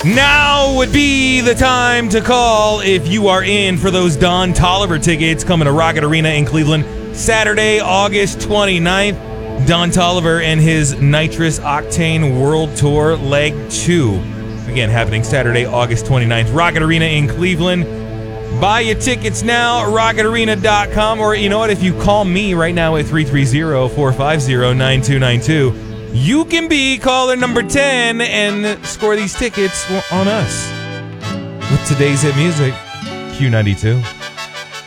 Now would be the time to call if you are in for those Don Toliver tickets coming to Rocket Arena in Cleveland Saturday, August 29th. Don Toliver and his Nitrous Octane World Tour Leg 2. Again, happening Saturday, August 29th. Rocket Arena in Cleveland. Buy your tickets now, rocketarena.com, or you know what, if you call me right now at 330-450-9292, you can be caller number 10 and score these tickets on us. With today's hit music, Q92.